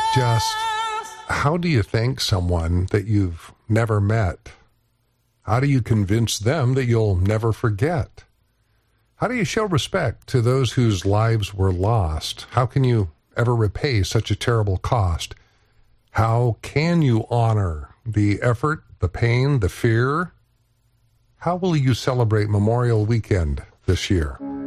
just how do you thank someone that you've never met? How do you convince them that you'll never forget? How do you show respect to those whose lives were lost? How can you ever repay such a terrible cost? How can you honor the effort, the pain, the fear? How will you celebrate Memorial Weekend this year?